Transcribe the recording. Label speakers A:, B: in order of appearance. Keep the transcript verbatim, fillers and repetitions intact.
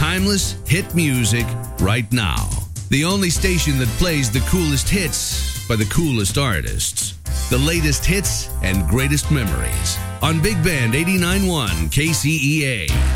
A: timeless hit music right now. The only station that plays the coolest hits by the coolest artists. The latest hits and greatest memories on Big Band eighty-nine point one K C E A.